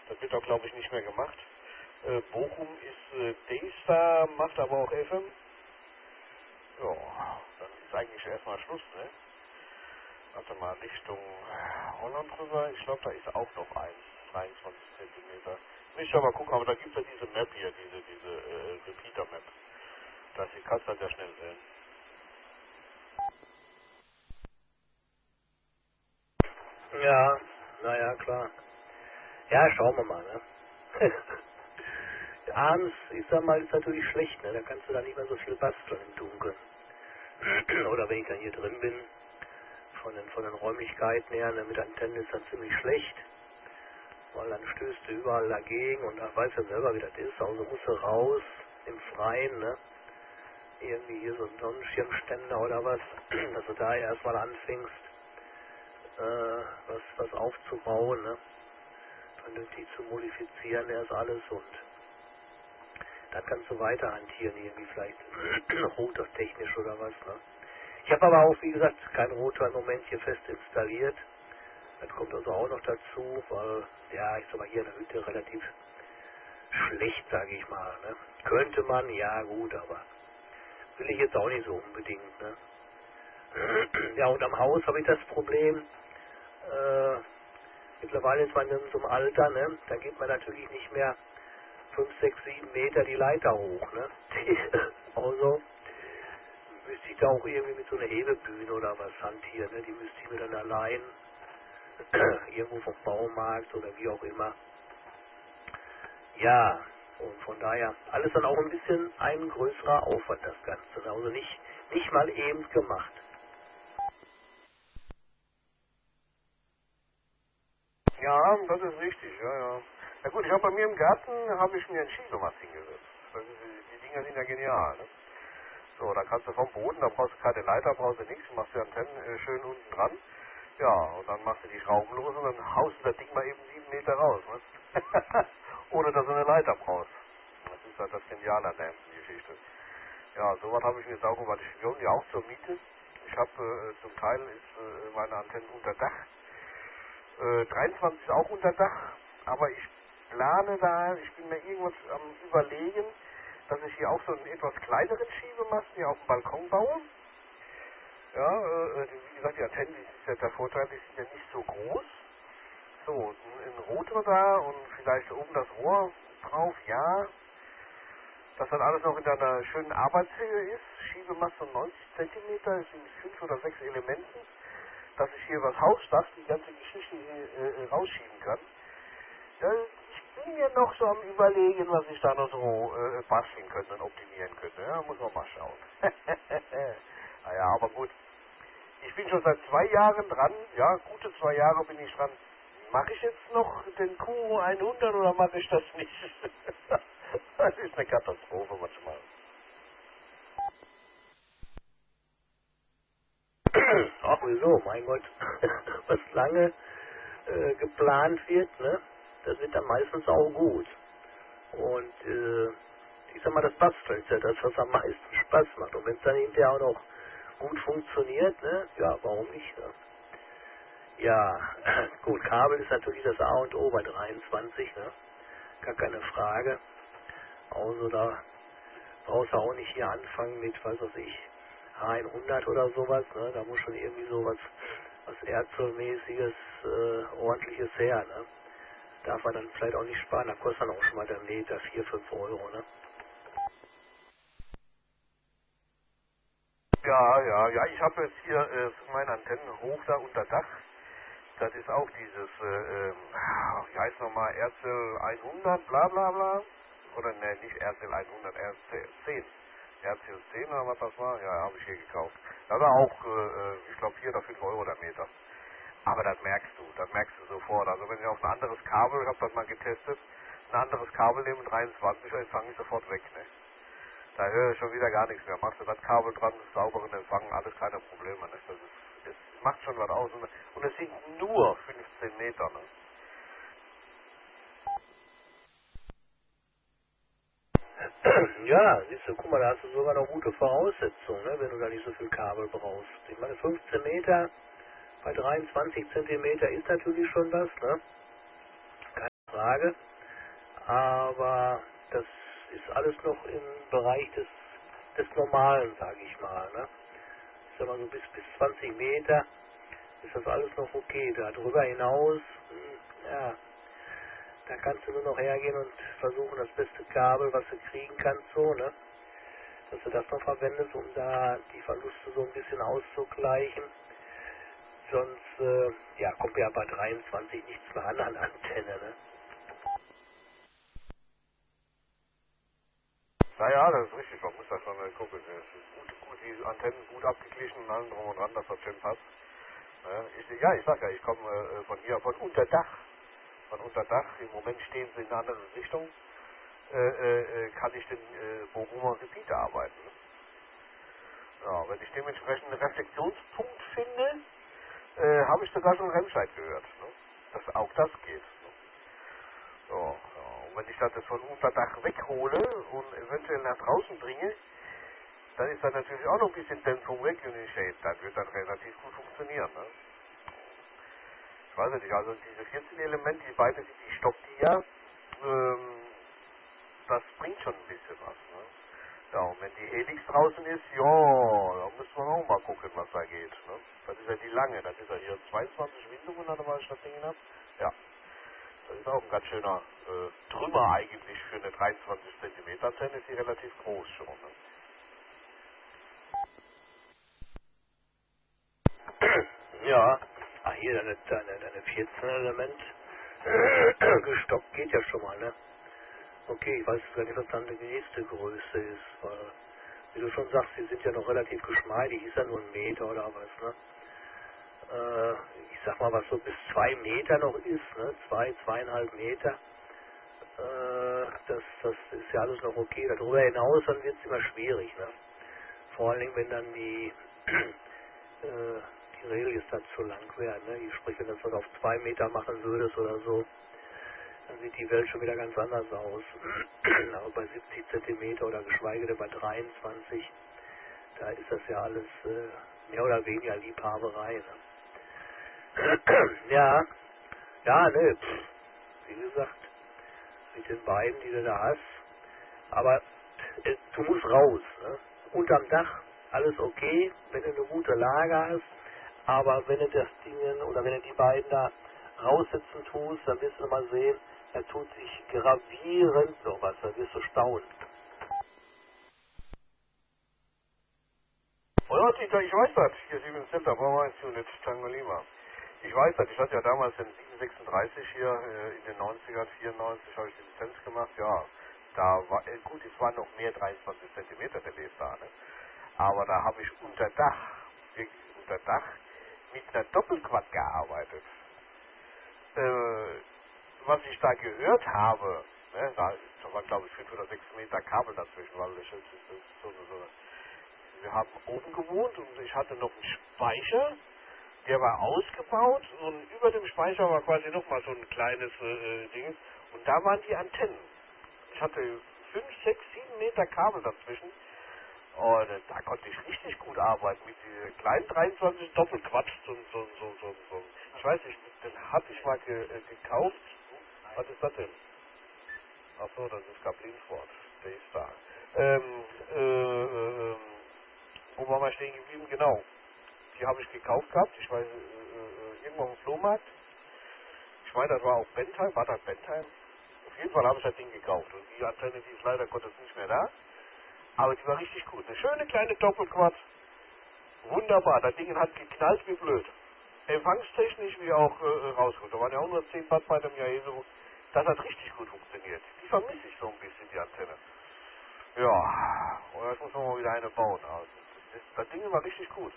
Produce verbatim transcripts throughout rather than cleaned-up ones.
Das wird auch, glaube ich, nicht mehr gemacht. Äh, Bochum ist äh, D-Star, macht aber auch F M. Ja, dann ist eigentlich erstmal Schluss, ne? Warte mal, Richtung Holland rüber. Ich glaube, da ist auch noch eins, dreiundzwanzig Zentimeter. Müsste ich aber gucken, aber da gibt es ja diese Map hier, diese, diese äh, Repeater-Map. Das kannst du halt ja schnell sehen. Ja, naja, klar. Ja, schauen wir mal, ne? Abends, ich sag mal, ist natürlich schlecht, ne? Da kannst du dann nicht mehr so viel basteln im Dunkeln. Oder wenn ich dann hier drin bin, von den, von den Räumlichkeiten her, ne, mit Antennen ist das ziemlich schlecht, weil dann stößt du überall dagegen und dann weißt du selber, wie das ist. Also musst du raus, im Freien, ne? Irgendwie hier so ein Sonnenschirmständer oder was, dass du da erstmal anfängst, äh, was, was aufzubauen, ne? Vernünftig zu modifizieren erst alles und dann kannst du weiter hantieren, irgendwie vielleicht rotortechnisch oder was, ne? Ich habe aber auch, wie gesagt, keinen Rotor im Moment hier fest installiert. Das kommt also auch noch dazu, weil, ja, ich sag mal, hier in der Hütte relativ schlecht, sage ich mal, ne? Könnte man, ja gut, aber will ich jetzt auch nicht so unbedingt, ne? Ja, und am Haus habe ich das Problem, äh, mittlerweile ist man in so einem Alter, ne? Da geht man natürlich nicht mehr fünf, sechs, sieben Meter die Leiter hoch, ne? Also müsste ich da auch irgendwie mit so einer Hebebühne oder was hantieren, ne? Die müsste ich mir dann allein irgendwo vom Baumarkt oder wie auch immer. Ja, und von daher alles dann auch ein bisschen ein größerer Aufwand, das Ganze. Also nicht, nicht mal eben gemacht. Ja, das ist richtig, ja, ja. Na gut, ich habe bei mir im Garten, habe ich mir ein Schiebemast hingesetzt. Das ist, die Dinger sind ja genial, ne? So, da kannst du vom Boden, da brauchst du keine Leiter, brauchst du nichts, machst die Antennen äh, schön unten dran. Ja, und dann machst du die Schrauben los und dann haust du das Ding mal eben sieben Meter raus, ne? Ohne dass du eine Leiter brauchst. Das ist halt das Geniale an der ganzen Geschichte. Ja, sowas habe ich mir jetzt auch gemacht. Ich wohne ja auch zur Miete. Ich habe äh, zum Teil ist äh, meine Antennen unter Dach. Äh, dreiundzwanzig ist auch unter Dach, aber ich plane da, ich bin mir irgendwas am Überlegen, dass ich hier auch so einen etwas kleineren Schiebemast hier auf dem Balkon baue. Ja, äh, wie gesagt, die Antennen, die ist ja der Vorteil, die sind ja nicht so groß. So, ein, ein Rotor da und vielleicht oben das Rohr drauf, ja. Dass dann alles noch in einer schönen Arbeitshöhe ist. Schiebemast von neunzig Zentimeter, es sind fünf oder sechs Elementen, dass ich hier was Hausdach, die ganze Geschichte hier äh, rausschieben kann. Ja, ich bin ja noch so am Überlegen, was ich da noch so äh, basteln könnte und optimieren könnte. Ja, muss man mal schauen. Naja, aber gut. Ich bin schon seit zwei Jahren dran. Ja, gute zwei Jahre bin ich dran. Mache ich jetzt noch den Q hundert oder mache ich das nicht? Das ist eine Katastrophe manchmal. Ach wieso, mein Gott, was lange äh, geplant wird, ne? Das wird dann meistens auch gut. Und äh, ich sag mal, das Basteln ist ja das, was am meisten Spaß macht. Und wenn es dann hinterher auch noch gut funktioniert, ne? Ja, warum nicht, ne? Ja, gut, Kabel ist natürlich das A und O bei dreiundzwanzig, ne? Gar keine Frage. Also da brauchst du auch nicht hier anfangen mit, was weiß ich, H hundert oder sowas, ne? Da muss schon irgendwie sowas, was Erdzollmäßiges, äh, ordentliches her, ne? Darf man dann vielleicht auch nicht sparen, da kostet dann auch schon mal der Meter vier, fünf Euro, ne? Ja, ja, ja, ich habe jetzt hier äh, meine Antennen hoch da unter Dach. Das ist auch dieses, äh, ähm, wie heißt nochmal, RCL hundert, bla bla bla. Oder ne, nicht RCL hundert, R C zehn. R C L zehn oder was das war? Ja, habe ich hier gekauft. Das war auch, äh, ich glaube, vier oder fünf Euro der Meter. Aber das merkst du, das merkst du sofort. Also wenn ich auf ein anderes Kabel, ich habe das mal getestet, ein anderes Kabel neben dreiundzwanzig, dann fange ich sofort weg, ne? Da höre ich schon wieder gar nichts mehr. Machst du das Kabel dran, sauberen Empfang, alles keine Probleme, ne? Das ist, es macht schon was aus. Und, und es sind nur fünfzehn Meter, ne? Ja, siehst du, guck mal, da hast du sogar noch gute Voraussetzungen, ne, wenn du da nicht so viel Kabel brauchst. Ich meine, fünfzehn Meter bei dreiundzwanzig Zentimeter ist natürlich schon was, ne? Keine Frage. Aber das ist alles noch im Bereich des, des Normalen, sage ich mal. Ne? Ich sag mal so bis, bis zwanzig Meter ist das alles noch okay. Darüber hinaus, hm, ja, da kannst du nur noch hergehen und versuchen, das beste Kabel, was du kriegen kannst, so, ne? Dass du das noch verwendest, um da die Verluste so ein bisschen auszugleichen. Sonst, äh, ja, kommt ja bei dreiundzwanzig nichts mehr an an Antenne, ne? Naja, das ist richtig, man muss da schon mal gucken. Es ist gut, gut, die Antennen gut abgeglichen und allem drum und dran, dass das schön passt. Ja, ich, ja, ich sag ja, ich komme äh, von hier, von Unterdach. Von Unterdach, im Moment stehen sie in einer anderen Richtung, äh, äh, kann ich den äh, Bochumer Repeater arbeiten. Ne? Ja, wenn ich dementsprechend einen Reflexionspunkt finde, äh, habe ich sogar schon Remscheid gehört, ne? Dass auch das geht. Ne? So, ja, und wenn ich das von Unterdach weghole und eventuell nach draußen bringe, dann ist das natürlich auch noch ein bisschen Dämpfung weg in den Shade. Das wird dann relativ gut funktionieren. Ne? Ich weiß nicht, also diese vierzehn Elemente, die beide, die stoppt die ja, ähm, das bringt schon ein bisschen was. Ne? Ja, und wenn die Helix draußen ist, ja, da muss man auch mal gucken, was da geht. Ne? Das ist ja die lange, das ist ja hier zweiundzwanzig Windungen, oder was ich das Ding habe. Ja, das ist auch ein ganz schöner äh, Trümmer eigentlich für eine dreiundzwanzig Zentimeter Antenne, ist die relativ groß schon. Ne? Ja, ah, hier deine, deine, deine vierzehn Element gestoppt geht ja schon mal, ne? Okay, ich weiß gar nicht, was dann die nächste Größe ist, weil, wie du schon sagst, die sind ja noch relativ geschmeidig, ist ja nur ein Meter oder was, ne? Äh, ich sag mal, was so bis zwei Meter noch ist, ne? Zwei, zweieinhalb Meter, äh, das, das ist ja alles noch okay. Darüber hinaus, dann wird es immer schwierig, ne? Vor allen Dingen, wenn dann die, äh, die Regel dann zu lang wäre, ne? Ich spreche, wenn du das auf zwei Meter machen würdest oder so, dann sieht die Welt schon wieder ganz anders aus. Aber bei siebzig Zentimeter oder geschweige denn bei dreiundzwanzig, da ist das ja alles äh, mehr oder weniger Liebhaberei. Ne? Ja, ja, ne, pff, wie gesagt, mit den beiden, die du da hast, aber äh, du musst raus. Ne? Unterm Dach, alles okay, wenn du eine gute Lage hast, aber wenn du das Ding oder wenn du die beiden da raussitzen tust, dann wirst du mal sehen, da tut sich gravierend noch was, da wirst du staunen. Oh ja, Tita, ich weiß das. Hier sieben Center, Brauer eins Unit, Tango Lima. Ich weiß das. Ich hatte ja damals den sieben sechsunddreißig hier äh, in den neunzigern, vierundneunzig habe ich die Lizenz gemacht. Ja, da war, äh, gut, es waren noch mehr dreiundzwanzig Zentimeter der Leser da, ne? Aber da habe ich unter Dach, wirklich unter Dach, mit einer Doppelquad gearbeitet. Äh, was ich da gehört habe, ne, da, da waren glaube ich fünf oder sechs Meter Kabel dazwischen, weil ich, das, das, so, so, so. Wir haben oben gewohnt und ich hatte noch einen Speicher, der war ausgebaut und über dem Speicher war quasi nochmal so ein kleines äh, Ding und da waren die Antennen. Ich hatte fünf, sechs, sieben Meter Kabel dazwischen und äh, da konnte ich richtig gut arbeiten mit dieser kleinen dreiundzwanzig Doppelquatsch. So, so, so, so, so. Ich weiß nicht, den hatte ich mal ge, äh, gekauft. Was ist das denn? Achso, das ist Gablinsford. Der ist da. Ähm, äh, äh, ähm, wo waren wir stehen geblieben? Genau. Die habe ich gekauft gehabt. Ich weiß, äh, äh, irgendwo auf dem Flohmarkt. Ich meine, das war auch Bentheim. War das Bentheim? Auf jeden Fall habe ich das Ding gekauft. Und die Antenne, die ist leider Gottes nicht mehr da. Aber die war richtig gut. Eine schöne kleine Doppelquad. Wunderbar. Das Ding hat geknallt wie blöd. Empfangstechnisch wie auch äh, rausgeholt. Da waren ja hundertzehn Watt bei dem Jahr so. Das hat richtig gut funktioniert. Die vermisse ich so ein bisschen, die Antenne. Ja, und jetzt muss man mal wieder eine bauen. Also, das, das Ding war richtig gut.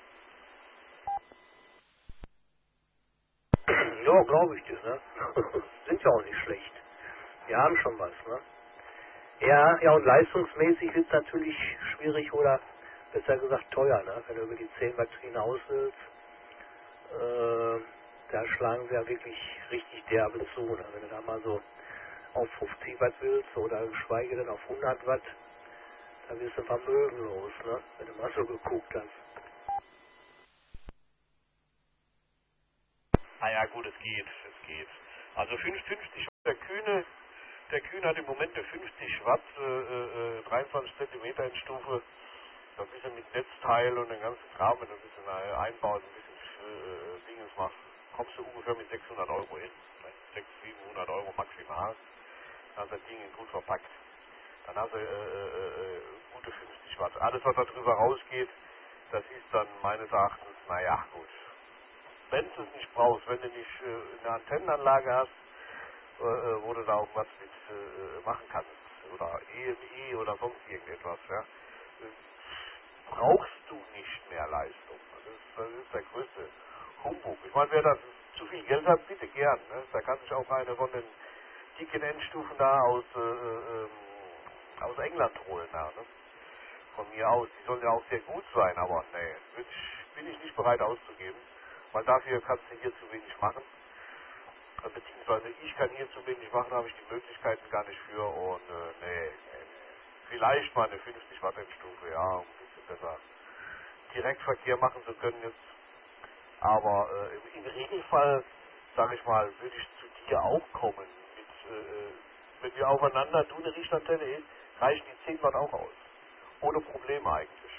Ja, glaube ich dir, ne? Sind ja auch nicht schlecht. Wir haben schon was, ne? Ja, ja, und leistungsmäßig wird es natürlich schwierig oder besser gesagt teuer, ne? Wenn du über die zehn Watt hinaus willst, äh, da schlagen sie ja wirklich richtig derbe zu, ne? Wenn du da mal so auf fünfzig Watt willst oder geschweige denn auf hundert Watt, da wirst du vermögenlos, ne? Wenn du mal so geguckt hast. Ah ja, gut, es geht, es geht. Also fünfhundertfünfzig Watt, der Kühne, der Kühne hat im Moment eine fünfzig Watt, äh, äh, dreiundzwanzig Zentimeter Endstufe. So ein bisschen mit Netzteil und den ganzen Kram, wenn du ein bisschen äh, einbaust, ein bisschen äh, Dinges machst, kommst du ungefähr mit sechshundert Euro hin. sechshundert, siebenhundert Euro maximal. Dann hast du das Ding gut verpackt. Dann hast du äh, äh, äh, gute fünfzig Watt. Alles, was da drüber rausgeht, das ist dann meines Erachtens, naja, gut. Wenn du es nicht brauchst, wenn du nicht äh, eine Antennenanlage hast, äh, äh, wo du da auch was mit äh, machen kannst, oder E M I oder sonst irgendetwas, ja, äh, brauchst du nicht mehr Leistung. Das ist, das ist der größte Humbug. Ich meine, wer da zu viel Geld hat, bitte gern. Ne? Da kann sich auch eine von den dicken Endstufen da aus, äh, ähm, aus England holen. Da, ne? Von mir aus. Die sollen ja auch sehr gut sein, aber nee, bin ich, bin ich nicht bereit auszugeben. Weil dafür kannst du hier zu wenig machen. Beziehungsweise ich kann hier zu wenig machen, habe ich die Möglichkeiten gar nicht für und äh, nee, nee, nee. Vielleicht mal eine fünfzig Watt Endstufe, ja, um ein bisschen besser Direktverkehr machen zu können jetzt. Aber äh, im Regelfall, sage ich mal, würde ich zu dir auch kommen. Mit, äh, wenn wir aufeinander, du eine Richtantenne, reichen die zehn Watt auch aus. Ohne Probleme eigentlich.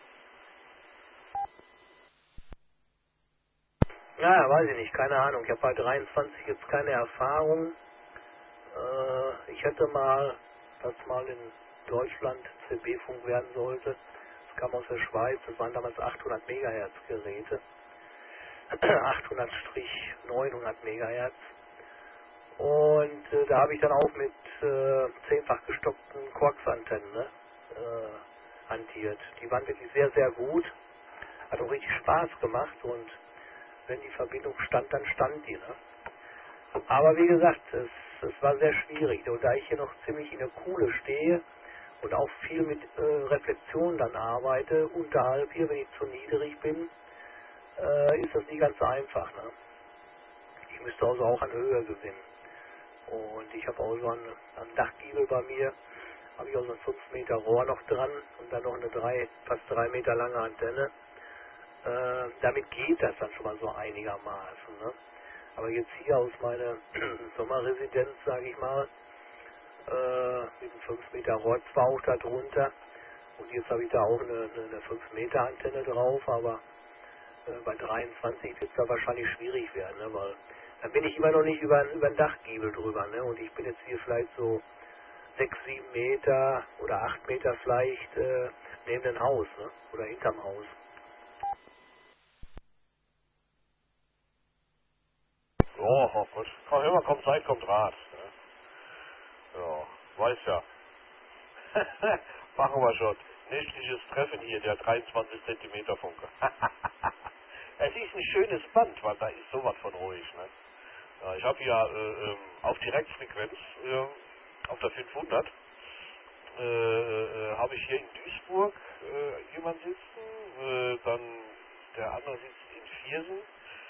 Ja, weiß ich nicht, keine Ahnung. Ich habe bei dreiundzwanzig jetzt keine Erfahrung. Äh, ich hätte mal, dass mal in Deutschland C B-Funk werden sollte. Das kam aus der Schweiz, das waren damals achthundert Megahertz Geräte. achthundert neunhundert Megahertz. Und äh, da habe ich dann auch mit äh, zehnfach gestockten Quarks-Antennen ne, äh, hantiert. Die waren wirklich sehr, sehr gut. Hat auch richtig Spaß gemacht und wenn die Verbindung stand, dann stand die. Ne? Aber wie gesagt, es, es war sehr schwierig. Und da ich hier noch ziemlich in der Kuhle stehe und auch viel mit äh, Reflexion dann arbeite, unterhalb hier, wenn ich zu niedrig bin, äh, ist das nicht ganz so einfach. Ne? Ich müsste also auch an Höhe gewinnen. Und ich habe auch so einen, einen Dachgiebel bei mir, habe ich auch so ein fünf Meter Rohr noch dran und dann noch eine drei, fast drei Meter lange Antenne. Äh, damit geht das dann schon mal so einigermaßen. Ne? Aber jetzt hier aus meiner Sommerresidenz, sage ich mal, äh, mit einem fünf Meter Rohr zwar auch da drunter und jetzt habe ich da auch eine, eine, eine fünf Meter Antenne drauf, aber äh, bei dreiundzwanzig wird es da wahrscheinlich schwierig werden, ne? Weil dann bin ich immer noch nicht über, über den Dachgiebel drüber, ne? Und ich bin jetzt hier vielleicht so sechs, sieben Meter oder acht Meter vielleicht äh, neben dem Haus, ne? Oder hinterm Haus. Oh, oh Gott. Komm, immer kommt Zeit, kommt Rat. Ne? Ja, weiß ja. Machen wir schon. Nächtliches Treffen hier, der dreiundzwanzig Zentimeter Funke. Es ist ein schönes Band, weil da ist sowas von ruhig. Ne? Ja, ich habe ja äh, ähm, auf Direktfrequenz, äh, auf der fünfhundert, äh, äh, habe ich hier in Duisburg äh, jemand sitzen, äh, dann der andere sitzt in Viersen.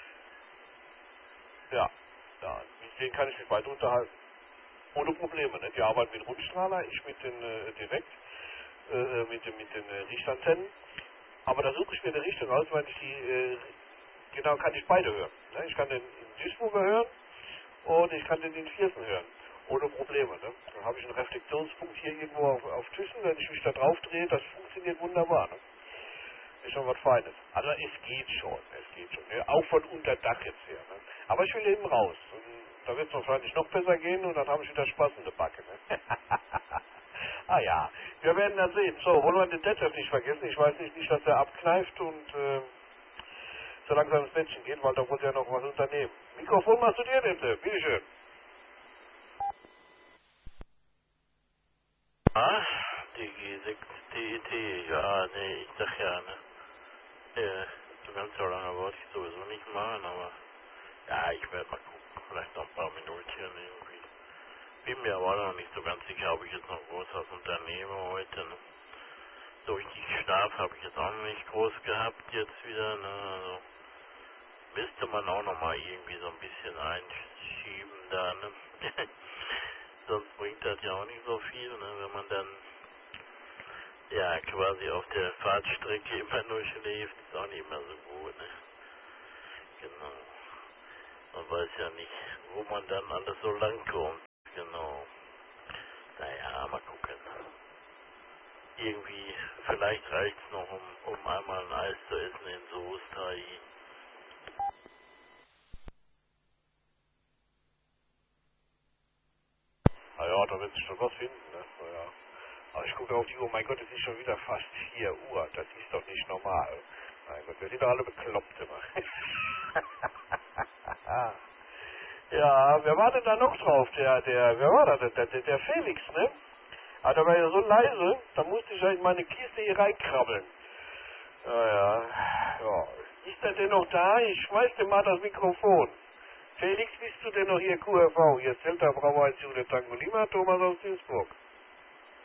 Ja, ja, mit denen kann ich mich weiter unterhalten. Ohne Probleme. Ne? Die arbeiten mit Rundstrahler, ich mit den äh, direkt, äh, mit, den- mit den äh, Richtantennen. Aber da suche ich mir eine Richtung aus, weil ich die, äh, genau, kann ich beide hören. Ne? Ich kann den in Duisburger hören und ich kann den in Viersen hören. Ohne Probleme. Ne? Dann habe ich einen Reflexionspunkt hier irgendwo auf, auf Thyssen, wenn ich mich da drauf drehe, das funktioniert wunderbar. Ne? Ist schon was Feines. Also es geht schon, es geht schon. Ne? Auch von unter Dach jetzt her. Ne? Aber ich will eben raus. Und da wird es wahrscheinlich noch besser gehen und dann habe ich wieder Spaß in der Backe. Ne? Ah ja, wir werden dann sehen. So, wollen wir den Detlef nicht vergessen. Ich weiß nicht, nicht dass er abkneift und äh, so langsam ins Bettchen geht, weil da wollte er noch was unternehmen. Mikrofon machst du dir, Detlef. Bitteschön. Ah, die G sechs D E T, ja, nee, ich sag ja, ne. Äh, so ganz so lange wollte ich sowieso nicht machen, aber ja, ich werde mal gucken, vielleicht noch ein paar Minuten irgendwie. Bin mir aber noch nicht so ganz sicher, ob ich jetzt noch groß was unternehme heute, ne. So richtig Schlaf habe ich jetzt auch noch nicht groß gehabt jetzt wieder, ne, also müsste man auch noch mal irgendwie so ein bisschen einschieben da, ne. Sonst bringt das ja auch nicht so viel, ne, wenn man dann ja quasi auf der Fahrtstrecke immer nur schläft, ist auch nicht immer so gut, ne. Genau. Und weil weiß ja nicht, wo man dann alles so lang kommt. Genau. Naja, mal gucken. Irgendwie, vielleicht reicht's noch, um, um einmal ein Eis zu essen in Soestai. Naja, da wird sich schon was finden, ne? Naja. Aber ich gucke auf die Uhr, mein Gott, es ist schon wieder fast vier Uhr. Das ist doch nicht normal. Mein Gott, wir sind doch alle bekloppt immer. Ja, wer war denn da noch drauf? Der, der, wer war da? Der, der, der Felix, ne? Aber der war ja so leise, da musste ich ja in meine Kiste hier reinkrabbeln. Naja, ja. Ist er denn noch da? Ich schmeiß dir mal das Mikrofon. Felix, bist du denn noch hier Q R V? Hier Zelta Brauerei Jule Tango Lima, Thomas aus Duisburg.